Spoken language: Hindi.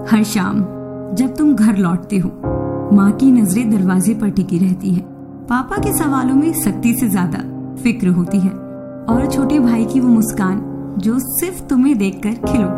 हर शाम जब तुम घर लौटते हो, माँ की नजरें दरवाजे पर टिकी रहती है। पापा के सवालों में सख्ती से ज्यादा फिक्र होती है और छोटे भाई की वो मुस्कान जो सिर्फ तुम्हें देखकर खिल